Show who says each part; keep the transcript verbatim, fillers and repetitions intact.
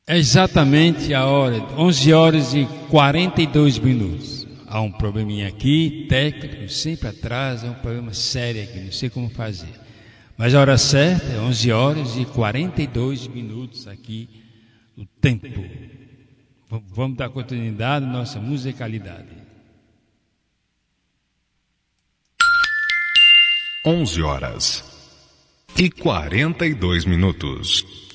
Speaker 1: É exatamente a hora, onze horas e quarenta e dois minutos. Há um probleminha aqui, técnico, sempre atrasa, é um problema sério aqui, não sei como fazer. Mas a hora certa é onze horas e quarenta e dois minutos aqui, o tempo. Vamos dar continuidade à nossa musicalidade.
Speaker 2: onze horas e quarenta e dois minutos.